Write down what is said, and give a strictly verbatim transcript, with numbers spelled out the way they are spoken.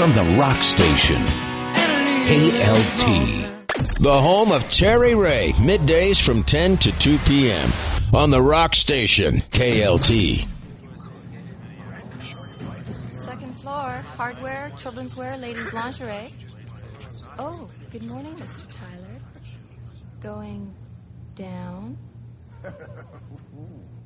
from the Rock Station. K L T. The home of Terry Ray, middays from ten to two p.m. on the Rock Station, K L T. Second floor, hardware, children's wear, ladies' lingerie. Oh, good morning, Mister Tyler. Going down?